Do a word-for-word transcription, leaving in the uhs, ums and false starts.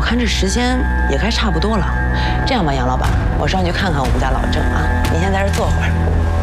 看这时间也该差不多了。这样吧，杨老板，我上去看看我们家老郑啊，您先在这儿坐会儿。